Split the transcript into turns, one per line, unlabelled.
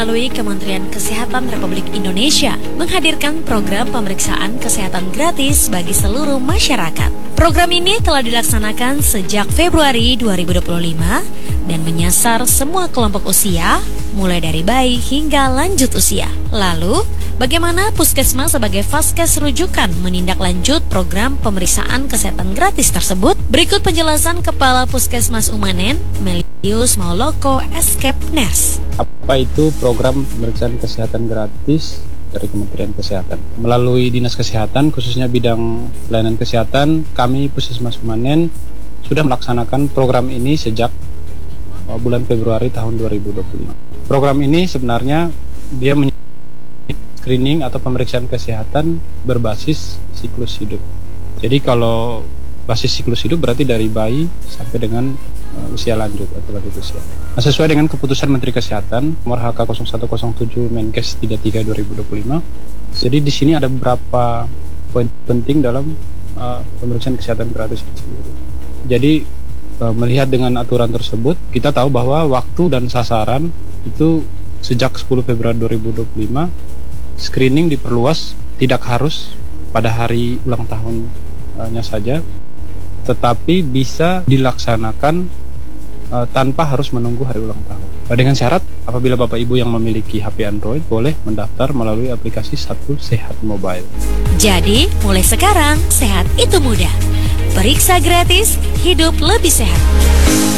melalui Kementerian Kesehatan Republik Indonesia menghadirkan program pemeriksaan kesehatan gratis bagi seluruh masyarakat. Program ini telah dilaksanakan sejak Februari 2025 dan menyasar semua kelompok usia, mulai dari bayi hingga lanjut usia. Lalu, bagaimana Puskesmas sebagai vaskes rujukan menindaklanjut program pemeriksaan kesehatan gratis tersebut? Berikut penjelasan Kepala Puskesmas Umanen, Melius Mauloko Eskepnes.
Apa itu program pemeriksaan kesehatan gratis dari Kementerian Kesehatan? Melalui Dinas Kesehatan, khususnya bidang pelayanan kesehatan, kami Puskesmas Umanen sudah melaksanakan program ini sejak bulan Februari tahun 2025. Program ini sebenarnya dia screening atau pemeriksaan kesehatan berbasis siklus hidup. Jadi kalau basis siklus hidup berarti dari bayi sampai dengan usia lanjut atau lanjut usia. Nah, sesuai dengan keputusan Menteri Kesehatan nomor HK 0107 Menkes 33 2025. Jadi di sini ada beberapa poin penting dalam pemeriksaan kesehatan gratis itu sendiri. Jadi melihat dengan aturan tersebut, kita tahu bahwa waktu dan sasaran itu sejak 10 Februari 2025 screening diperluas, tidak harus pada hari ulang tahunnya saja, tetapi bisa dilaksanakan tanpa harus menunggu hari ulang tahun. Dengan syarat apabila Bapak Ibu yang memiliki HP Android boleh mendaftar melalui aplikasi Satu Sehat Mobile.
Jadi, mulai sekarang sehat itu mudah. Periksa gratis, hidup lebih sehat.